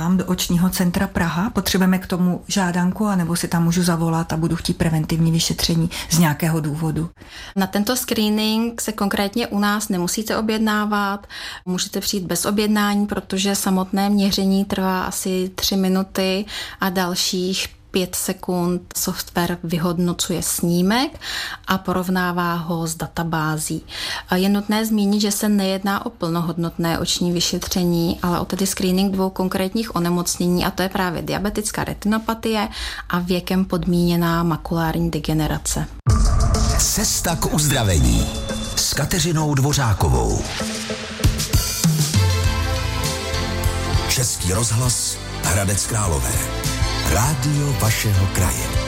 vám do očního centra Praha? Potřebujeme k tomu žádanku, anebo si tam můžu zavolat a budu chtít preventivní vyšetření z nějakého důvodu? Na tento screening se konkrétně u nás nemusíte objednávat, můžete přijít bez objednání, protože samotné měření trvá asi 3 minuty a dalších 5 sekund software vyhodnocuje snímek a porovnává ho s databází. Je nutné zmínit, že se nejedná o plnohodnotné oční vyšetření, ale o tedy screening 2 konkrétních onemocnění, a to je právě diabetická retinopatie a věkem podmíněná makulární degenerace. Cesta k uzdravení s Kateřinou Dvořákovou. Český rozhlas Hradec Králové. Rádio vašeho kraje.